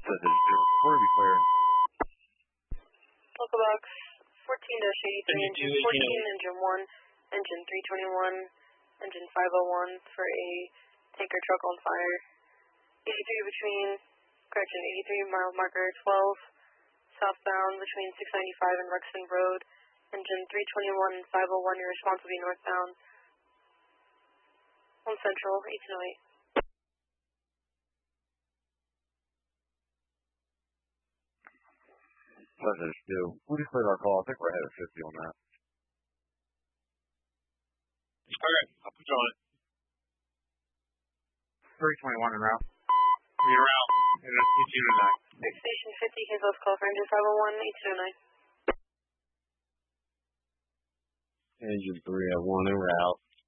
Where are we clear? Local box 14-83, engine 14, engine 1, engine 321, engine 501 for a tanker truck on fire. 83 mile marker 12, southbound between 695 and Rexon Road. Engine 321 and 501, your response will be northbound. On Central, 1808. Pleasure, Stu. We just cleared our call. I think we're ahead of 50 on that. Okay, I'll put you on it. 321 en route. You're out. And it's 1809. Station 50, Hazel's call for engine 501, 1809. Engine 301 en route.